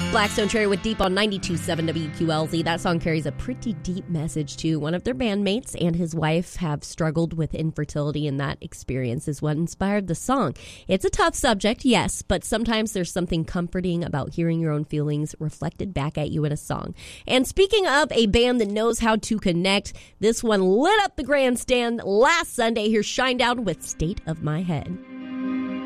Blackstone Cherry with Deep on 92.7 WQLZ. That song carries a pretty deep message too. One of their bandmates and his wife have struggled with infertility, and that experience is what inspired the song. It's a tough subject, yes, but sometimes there's something comforting about hearing your own feelings reflected back at you in a song. And speaking of a band that knows how to connect, this one lit up the grandstand last Sunday. Here's Shinedown with State of My Head.